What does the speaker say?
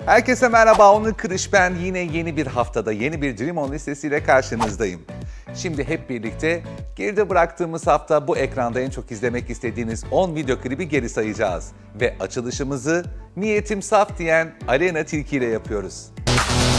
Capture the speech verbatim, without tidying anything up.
Herkese merhaba, Onur Kırış ben. Yine yeni bir haftada yeni bir Dream On listesiyle karşınızdayım. Şimdi hep birlikte geride bıraktığımız hafta bu ekranda en çok izlemek istediğiniz on video klibi geri sayacağız. Ve açılışımızı niyetim saf diyen Aleyna Tilki ile yapıyoruz.